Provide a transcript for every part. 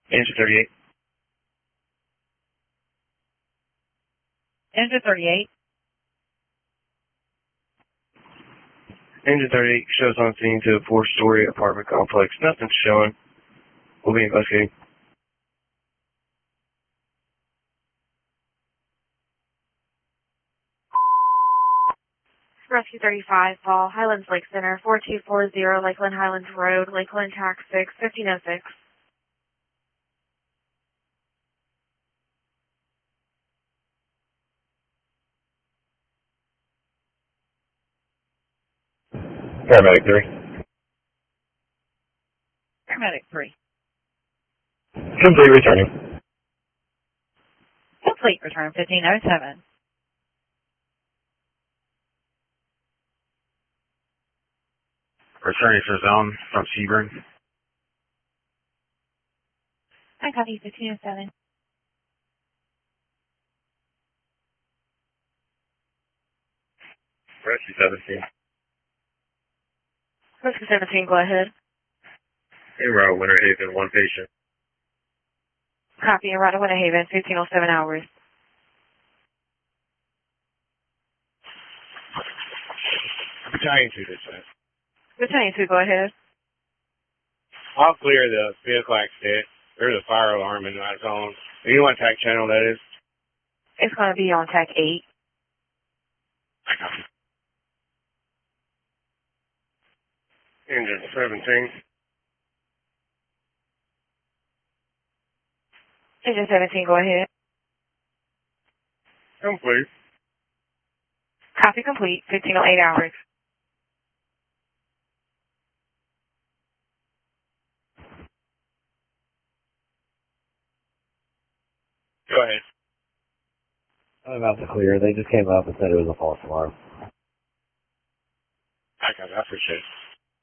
Engine 38. Engine 38. Engine 38 shows on scene to a 4-story apartment complex. Nothing's showing. We'll be investigating. Rescue 35, Paul, Highlands Lake Center, 4240 Lakeland Highlands Road, Lakeland Tax 6, 1506. Paramedic 3. Paramedic 3. Complete returning. Complete return 1507. Returning for zone from Sebring. I copy 1507. Rescue 17. Rescue 17, go ahead. En route, Winter Haven, 1 patient. Copy, en route to Winter Haven, 1507 hours. Battalion 2 dispatch. Battalion 2, go ahead. I'll clear the vehicle accident. There's a fire alarm in my zone. You know what tack channel that is? It's going to be on TAC 8. Engine 17. Engine 17, go ahead. Complete. Copy complete, 1508 hours. Go ahead. I'm about to clear. They just came up and said it was a false alarm. I appreciate it.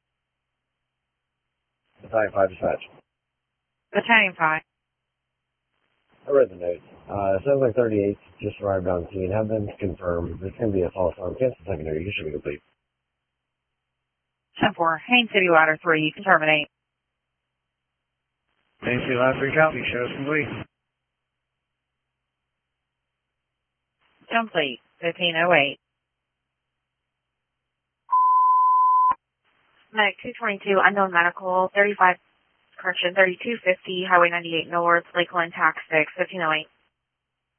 Battalion 5 dispatch. Battalion 5. I read the notes. Sounds like 38 just arrived on scene. Have been confirmed. This can be a false alarm. Cancel secondary. You should be complete. 10-4, Haines City Ladder 3, you can terminate. Haines City Ladder 3 copy. Shows complete. Complete, 1508. Medic 222, unknown medical, 3250, Highway 98 North, Lakeland Tax 6, 1508.